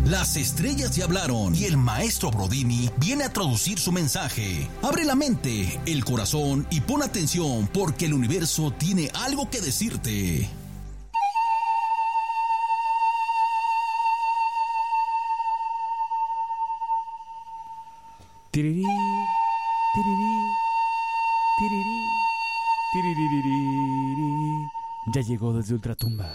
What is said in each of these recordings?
Las estrellas ya hablaron y el maestro Brodini viene a traducir su mensaje. Abre la mente, el corazón y pon atención porque el universo tiene algo que decirte. Tirirí, tirirí, tirirí, tirirí. Ya llegó desde Ultratumba,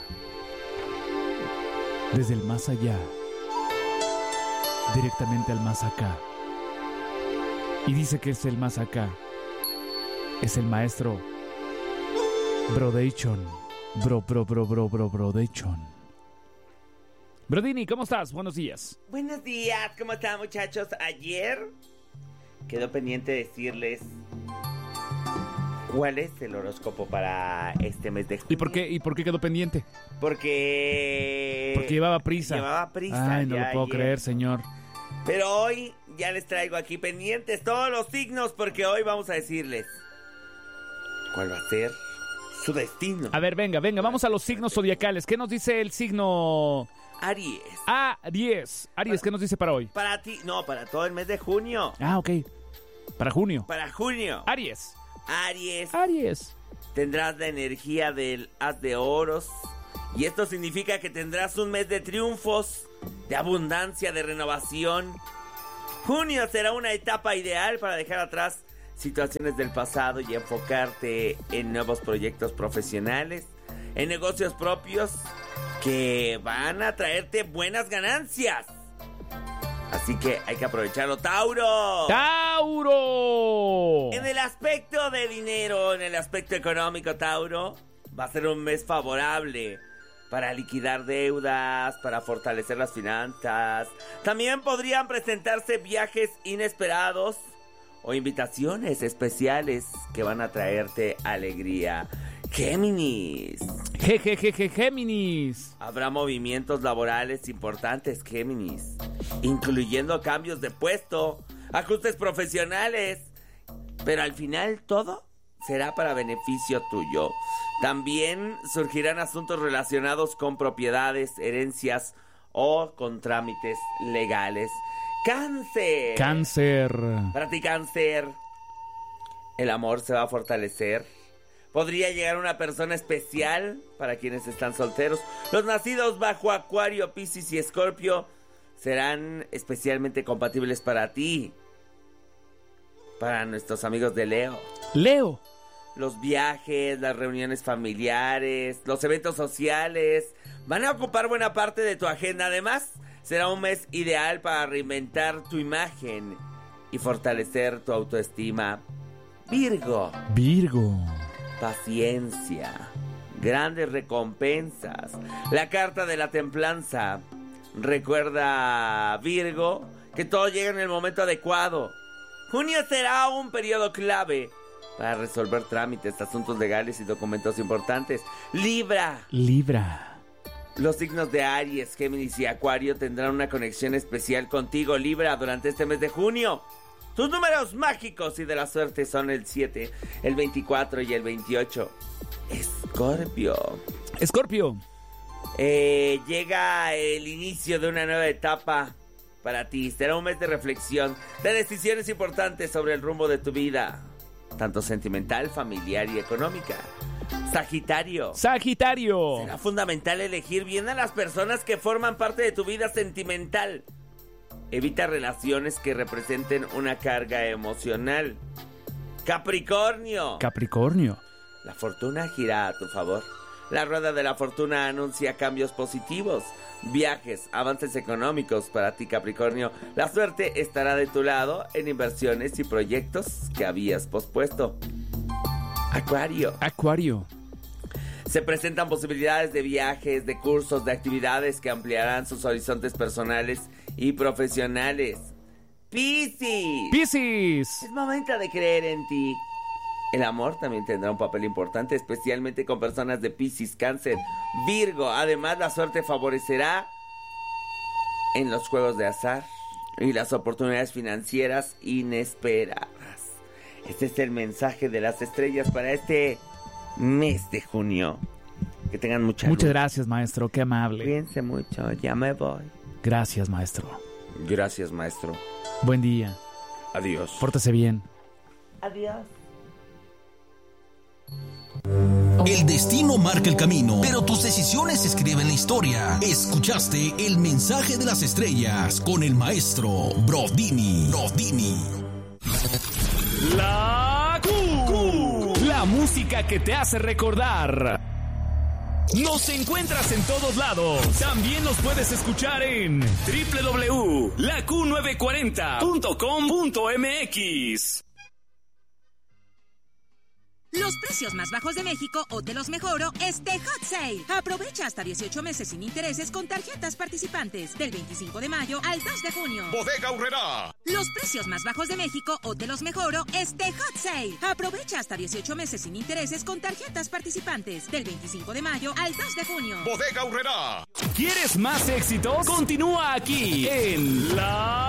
desde el más allá, directamente al más acá. Y dice que es el más acá. Es el maestro Brodachon. Brodachon. Brodini, ¿cómo estás? Buenos días. Buenos días, ¿cómo están, muchachos? Ayer quedó pendiente decirles cuál es el horóscopo para este mes de junio. ¿Y por qué quedó pendiente? Porque llevaba prisa. Ay, no lo puedo creer, señor. Pero hoy ya les traigo aquí pendientes todos los signos, porque hoy vamos a decirles cuál va a ser su destino. A ver, venga, vamos a los signos zodiacales. ¿Qué nos dice el signo Aries? Aries, ¿qué nos dice para hoy? Para ti, no, para todo el mes de junio. Ah, ok. Para junio. Para junio. Aries. Tendrás la energía del As de Oros. Y esto significa que tendrás un mes de triunfos, de abundancia, de renovación. Junio será una etapa ideal para dejar atrás situaciones del pasado y enfocarte en nuevos proyectos profesionales, en negocios propios que van a traerte buenas ganancias. Así que hay que aprovecharlo, ¡Tauro! ¡Tauro! En el aspecto de dinero, en el aspecto económico, Tauro, va a ser un mes favorable para liquidar deudas, para fortalecer las finanzas. También podrían presentarse viajes inesperados o invitaciones especiales que van a traerte alegría. Géminis. Géminis. Habrá movimientos laborales importantes, Géminis, incluyendo cambios de puesto, ajustes profesionales, pero al final todo será para beneficio tuyo. También surgirán asuntos relacionados con propiedades, herencias o con trámites legales. Cáncer. Para ti, Cáncer, el amor se va a fortalecer. Podría llegar una persona especial para quienes están solteros. Los nacidos bajo Acuario, Piscis y Escorpio serán especialmente compatibles para ti. Para nuestros amigos de Leo. Los viajes, las reuniones familiares, los eventos sociales van a ocupar buena parte de tu agenda. Además, será un mes ideal para reinventar tu imagen y fortalecer tu autoestima. Virgo. Paciencia, grandes recompensas, la carta de la templanza. Recuerda, Virgo, que todo llega en el momento adecuado. Junio será un periodo clave para resolver trámites, asuntos legales y documentos importantes. Libra. Los signos de Aries, Géminis y Acuario tendrán una conexión especial contigo, Libra, durante este mes de junio. Tus números mágicos y de la suerte son el 7, el 24 y el 28. Escorpio. Llega el inicio de una nueva etapa para ti. Será un mes de reflexión, de decisiones importantes sobre el rumbo de tu vida, tanto sentimental, familiar y económica. Sagitario. Será fundamental elegir bien a las personas que forman parte de tu vida sentimental. Evita relaciones que representen una carga emocional. Capricornio. La fortuna gira a tu favor. La rueda de la fortuna anuncia cambios positivos, viajes, avances económicos para ti, Capricornio. La suerte estará de tu lado en inversiones y proyectos que habías pospuesto. Acuario. Se presentan posibilidades de viajes, de cursos, de actividades que ampliarán sus horizontes personales y profesionales. Piscis. Es momento de creer en ti. El amor también tendrá un papel importante, especialmente con personas de Piscis, Cáncer, Virgo. Además, la suerte favorecerá en los juegos de azar y las oportunidades financieras inesperadas. Este es el mensaje de las estrellas para este mes de junio. Que tengan muchas gracias, maestro, qué amable. Cuídense mucho, ya me voy. Gracias, maestro. Gracias, maestro. Buen día. Adiós. Pórtese bien. Adiós. El destino marca el camino, pero tus decisiones escriben la historia. Escuchaste el mensaje de las estrellas con el maestro Brodini. La Q. La música que te hace recordar. Nos encuentras en todos lados. También nos puedes escuchar en www.laq940.com.mx. Los precios más bajos de México o te los mejoro Hot Sale. Aprovecha hasta 18 meses sin intereses con tarjetas participantes del 25 de mayo al 2 de junio. Bodega Aurrerá. Los precios más bajos de México o te los mejoro Hot Sale. Aprovecha hasta 18 meses sin intereses con tarjetas participantes del 25 de mayo al 2 de junio. Bodega Aurrerá. ¿Quieres más éxitos? Continúa aquí en La